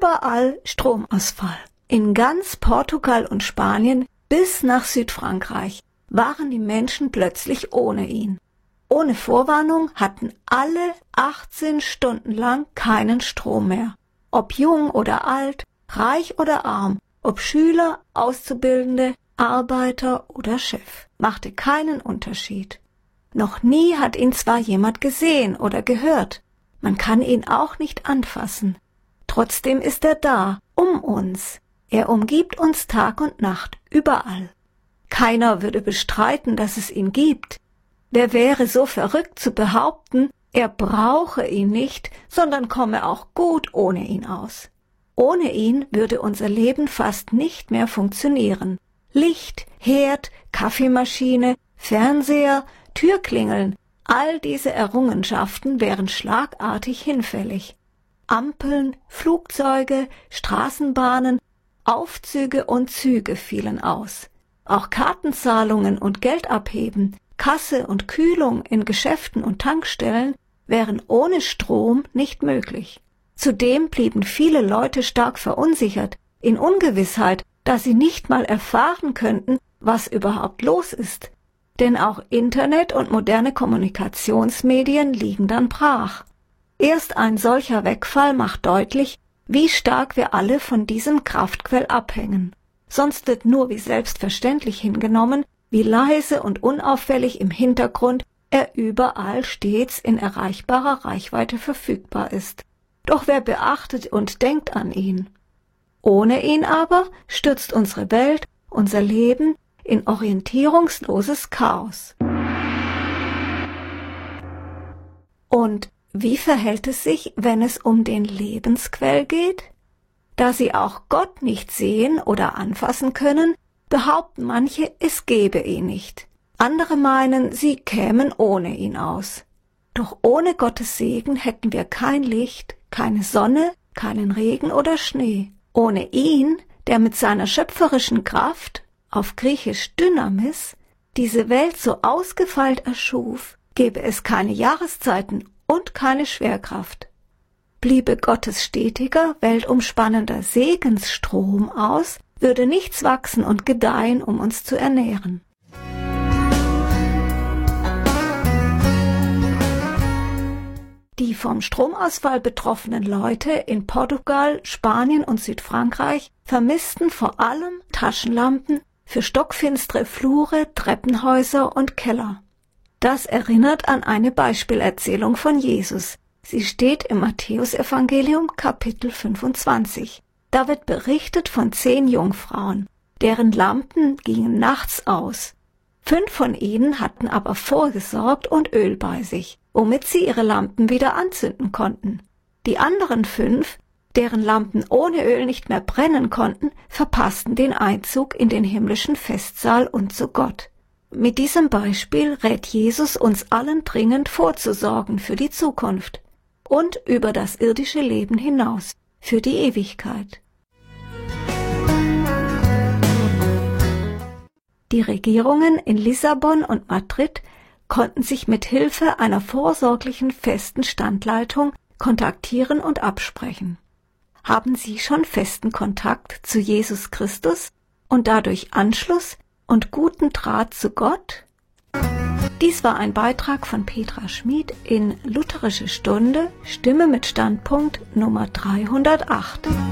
überall Stromausfall. In ganz Portugal und Spanien bis nach Südfrankreich waren die Menschen plötzlich ohne ihn. Ohne Vorwarnung hatten alle 18 Stunden lang keinen Strom mehr. Ob jung oder alt, reich oder arm, ob Schüler, Auszubildende, Arbeiter oder Chef, machte keinen Unterschied. Noch nie hat ihn zwar jemand gesehen oder gehört, man kann ihn auch nicht anfassen. Trotzdem ist er da, um uns. Er umgibt uns Tag und Nacht, überall. Keiner würde bestreiten, dass es ihn gibt. Wer wäre so verrückt zu behaupten, er brauche ihn nicht, sondern komme auch gut ohne ihn aus. Ohne ihn würde unser Leben fast nicht mehr funktionieren. Licht, Herd, Kaffeemaschine, Fernseher, Türklingeln, all diese Errungenschaften wären schlagartig hinfällig. Ampeln, Flugzeuge, Straßenbahnen, Aufzüge und Züge fielen aus. Auch Kartenzahlungen und Geldabheben, Kasse und Kühlung in Geschäften und Tankstellen wären ohne Strom nicht möglich. Zudem blieben viele Leute stark verunsichert, in Ungewissheit, da sie nicht mal erfahren könnten, was überhaupt los ist. Denn auch Internet und moderne Kommunikationsmedien liegen dann brach. Erst ein solcher Wegfall macht deutlich, wie stark wir alle von diesem Kraftquell abhängen. Sonst wird nur wie selbstverständlich hingenommen, wie leise und unauffällig im Hintergrund er überall stets in erreichbarer Reichweite verfügbar ist. Doch wer beachtet und denkt an ihn? Ohne ihn aber stürzt unsere Welt, unser Leben in orientierungsloses Chaos. Und wie verhält es sich, wenn es um den Lebensquell geht? Da sie auch Gott nicht sehen oder anfassen können, behaupten manche, es gebe ihn nicht. Andere meinen, sie kämen ohne ihn aus. Doch ohne Gottes Segen hätten wir kein Licht, keine Sonne, keinen Regen oder Schnee. Ohne ihn, der mit seiner schöpferischen Kraft, auf Griechisch Dynamis, diese Welt so ausgefeilt erschuf, gäbe es keine Jahreszeiten und keine Schwerkraft. Bliebe Gottes stetiger, weltumspannender Segensstrom aus, würde nichts wachsen und gedeihen, um uns zu ernähren. Die vom Stromausfall betroffenen Leute in Portugal, Spanien und Südfrankreich vermissten vor allem Taschenlampen für stockfinstere Flure, Treppenhäuser und Keller. Das erinnert an eine Beispielerzählung von Jesus. Sie steht im Matthäusevangelium Kapitel 25. Da wird berichtet von 10 Jungfrauen, deren Lampen gingen nachts aus. 5 von ihnen hatten aber vorgesorgt und Öl bei sich, womit sie ihre Lampen wieder anzünden konnten. Die anderen 5, deren Lampen ohne Öl nicht mehr brennen konnten, verpassten den Einzug in den himmlischen Festsaal und zu Gott. Mit diesem Beispiel rät Jesus uns allen dringend vorzusorgen für die Zukunft und über das irdische Leben hinaus, für die Ewigkeit. Die Regierungen in Lissabon und Madrid konnten sich mit Hilfe einer vorsorglichen festen Standleitung kontaktieren und absprechen. Haben Sie schon festen Kontakt zu Jesus Christus und dadurch Anschluss und guten Draht zu Gott? Dies war ein Beitrag von Petra Schmid in Lutherische Stunde, Stimme mit Standpunkt Nummer 308.